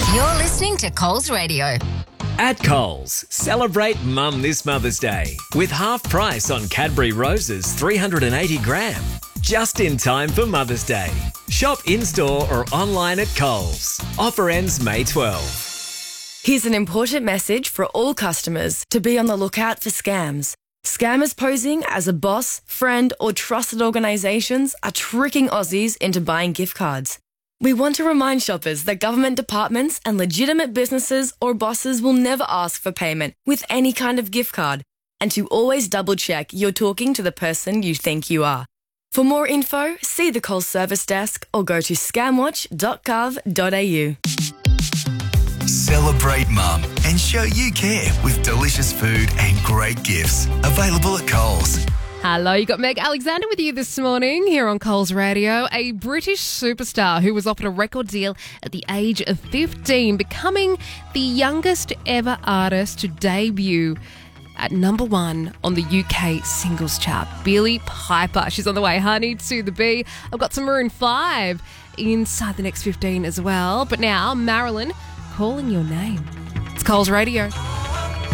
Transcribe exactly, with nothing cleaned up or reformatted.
You're listening to Coles Radio. At Coles, celebrate Mum this Mother's Day with half price on Cadbury Roses three hundred eighty gram. Just in time for Mother's Day. Shop in-store or online at Coles. Offer ends May twelfth. Here's an important message for all customers to be on the lookout for scams. Scammers posing as a boss, friend or trusted organisations are tricking Aussies into buying gift cards. We want to remind shoppers that government departments and legitimate businesses or bosses will never ask for payment with any kind of gift card, and to always double check you're talking to the person you think you are. For more info, see the Coles service desk or go to scamwatch dot gov dot a u. Celebrate Mum and show you care with delicious food and great gifts. Available at Coles. Hello, you got Meg Alexander with you this morning here on Coles Radio. A British superstar who was offered a record deal at the age of fifteen, becoming the youngest ever artist to debut at number one on the U K singles chart. Billie Piper. She's on the way, honey, to the B. I've got some Maroon five inside the next fifteen as well. But now, Marilyn, calling your name. It's Coles Radio.